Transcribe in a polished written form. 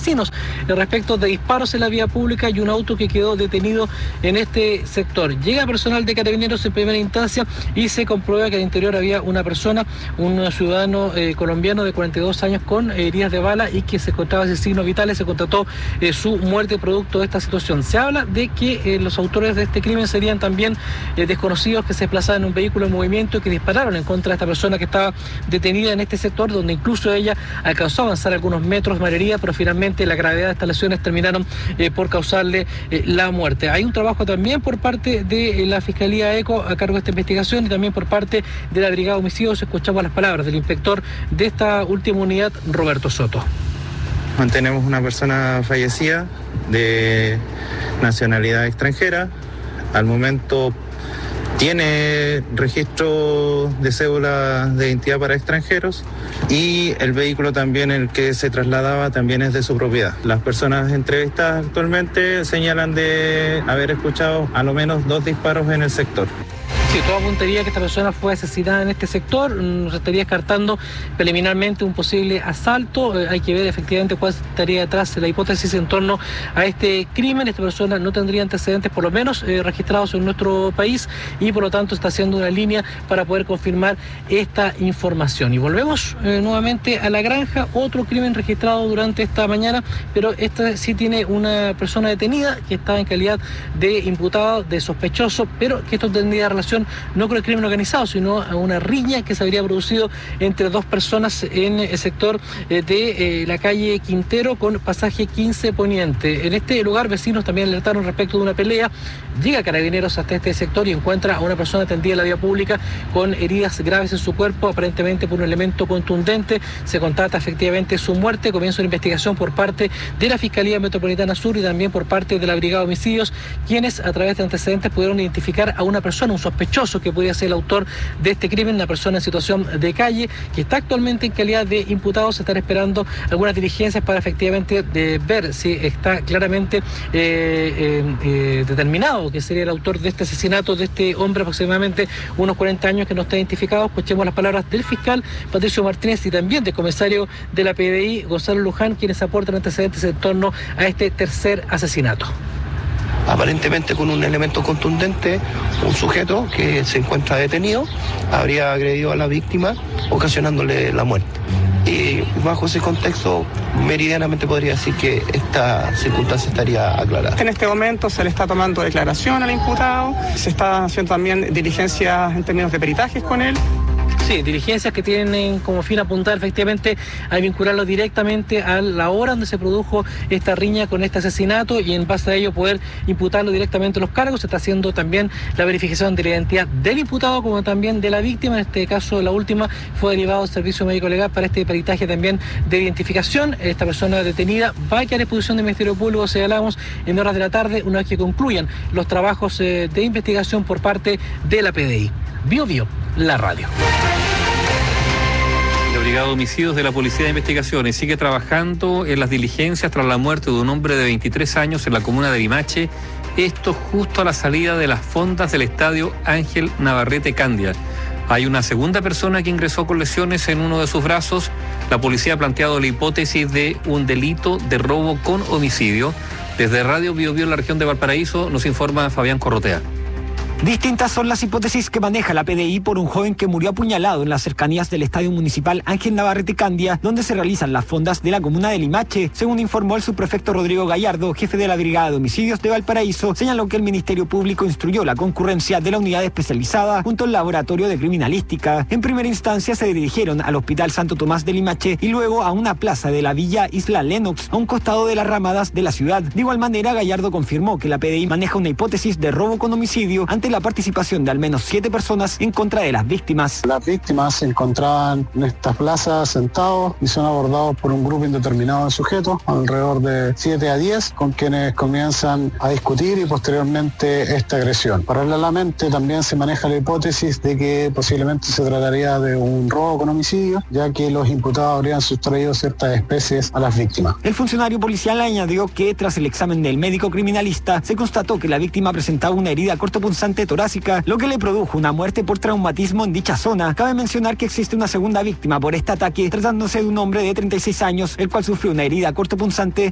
vecinos respecto de disparos en la vía pública y un auto que quedó detenido en este sector. Llega personal de Carabineros en primera instancia y se comprueba que al interior había una persona, un ciudadano colombiano de 42 años con heridas de bala y que se encontraba sin signos vitales. Se constató su muerte producto de esta situación. Se habla de que los autores de este crimen serían también desconocidos que se desplazaban en un vehículo en movimiento y que dispararon en contra de esta persona que estaba detenida en este sector, donde incluso ella alcanzó a avanzar algunos metros de herida, pero finalmente la gravedad de estas lesiones terminaron por causarle la muerte. Hay un trabajo también por parte de la Fiscalía ECO a cargo de esta investigación y también por parte de la Brigada de Homicidios. Escuchamos las palabras del inspector de esta última unidad, Roberto Soto. Mantenemos una persona fallecida de nacionalidad extranjera. Al momento tiene registro de cédula de identidad para extranjeros y el vehículo también en el que se trasladaba también es de su propiedad. Las personas entrevistadas actualmente señalan de haber escuchado a lo menos 2 disparos en el sector. Sí, todo apuntaría que esta persona fue asesinada en este sector. Se estaría descartando preliminarmente un posible asalto. Hay que ver efectivamente cuál estaría detrás de la hipótesis en torno a este crimen. Esta persona no tendría antecedentes, por lo menos registrados en nuestro país, y por lo tanto está haciendo una línea para poder confirmar esta información. Y volvemos nuevamente a La Granja, otro crimen registrado durante esta mañana, pero esta sí tiene una persona detenida que estaba en calidad de imputado, de sospechoso, pero que esto tendría relación no con el crimen organizado, sino a una riña que se habría producido entre 2 personas en el sector de la calle Quintero con pasaje 15 Poniente. En este lugar vecinos también alertaron respecto de una pelea. Llega Carabineros hasta este sector y encuentra a una persona tendida en la vía pública con heridas graves en su cuerpo, aparentemente por un elemento contundente. Se constata efectivamente su muerte. Comienza una investigación por parte de la Fiscalía Metropolitana Sur y también por parte de la Brigada de Homicidios, quienes a través de antecedentes pudieron identificar a una persona, un sospechoso que podría ser el autor de este crimen, una persona en situación de calle que está actualmente en calidad de imputado. Se están esperando algunas diligencias para efectivamente ver si está claramente determinado que sería el autor de este asesinato de este hombre, aproximadamente unos 40 años, que no está identificado. Escuchemos las palabras del fiscal Patricio Martínez y también del comisario de la PDI, Gonzalo Luján, quienes aportan antecedentes en torno a este tercer asesinato. Aparentemente con un elemento contundente, un sujeto que se encuentra detenido habría agredido a la víctima ocasionándole la muerte. Y bajo ese contexto, meridianamente podría decir que esta circunstancia estaría aclarada. En este momento se le está tomando declaración al imputado, se está haciendo también diligencias en términos de peritajes con él. Sí, diligencias que tienen como fin apuntar efectivamente a vincularlo directamente a la hora donde se produjo esta riña con este asesinato y en base a ello poder imputarlo directamente a los cargos. Se está haciendo también la verificación de la identidad del imputado como también de la víctima. En este caso, la última fue derivado al servicio médico legal para este peritaje también de identificación. Esta persona detenida va a quedar a disposición del Ministerio Público, señalamos, en horas de la tarde, una vez que concluyan los trabajos de investigación por parte de la PDI. Bio Bio, la radio. La Brigada de Homicidios de la Policía de Investigaciones sigue trabajando en las diligencias tras la muerte de un hombre de 23 años en la comuna de Limache, esto justo a la salida de las fondas del estadio Ángel Navarrete Candia. Hay una segunda persona que ingresó con lesiones en uno de sus brazos. La policía ha planteado la hipótesis de un delito de robo con homicidio. Desde Radio Bio Bio en la región de Valparaíso nos informa Fabián Corrotea. Distintas son las hipótesis que maneja la PDI por un joven que murió apuñalado en las cercanías del Estadio Municipal Ángel Navarrete Candia, donde se realizan las fondas de la comuna de Limache. Según informó el subprefecto Rodrigo Gallardo, jefe de la Brigada de Homicidios de Valparaíso, señaló que el Ministerio Público instruyó la concurrencia de la unidad especializada junto al Laboratorio de Criminalística. En primera instancia se dirigieron al Hospital Santo Tomás de Limache y luego a una plaza de la Villa Isla Lennox, a un costado de las Ramadas de la ciudad. De igual manera, Gallardo confirmó que la PDI maneja una hipótesis de robo con homicidio ante la participación de al menos 7 personas en contra de las víctimas. Las víctimas se encontraban en estas plazas sentados y son abordados por un grupo indeterminado de sujetos, alrededor de 7 a 10, con quienes comienzan a discutir y posteriormente esta agresión. Paralelamente también se maneja la hipótesis de que posiblemente se trataría de un robo con homicidio, ya que los imputados habrían sustraído ciertas especies a las víctimas. El funcionario policial añadió que tras el examen del médico criminalista se constató que la víctima presentaba una herida cortopunzante torácica, lo que le produjo una muerte por traumatismo en dicha zona. Cabe mencionar que existe una segunda víctima por este ataque, tratándose de un hombre de 36 años, el cual sufrió una herida cortopunzante